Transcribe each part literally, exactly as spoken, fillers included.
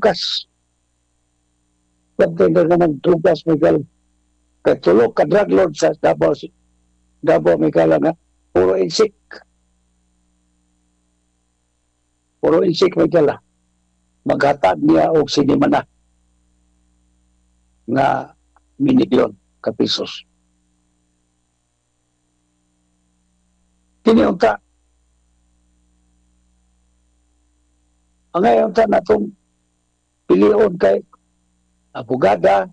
nagdrugas. Pagtinda ka nagdrugas, Miguel. Kaya tulog ka drug lord sa Davao, Davao, Miguel, nga. Puro insik. Puro insik, Miguel. Maghatag niya o sinimana nga minilyon ka pesos. Kiniunta, ang ngayon ta na itong pilion kay abogada,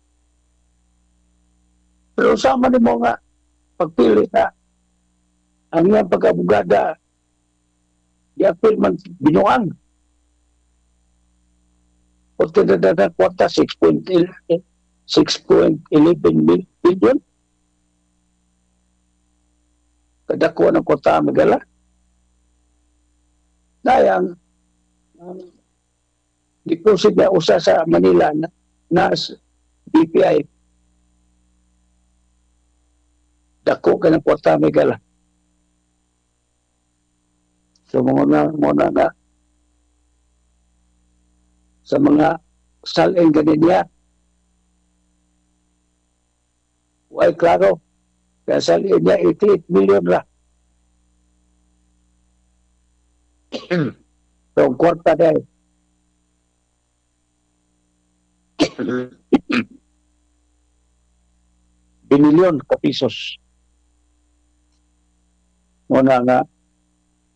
pero sama ni mo nga pagpili na ang iyang pag-abogada di-appeal man binuang o tinadada kwarta six point eleven billion kadako ng kwarta magala dayang um, deposit na usa sa Manila na, na B P I dako ka ng kwarta magala. So mga na, mga na, sa mga salin ganin niya, ay klaro, kaya salin niya eighty-eight million lang. So ang kwarta dahil. Binilyon ka pesos. Muna nga,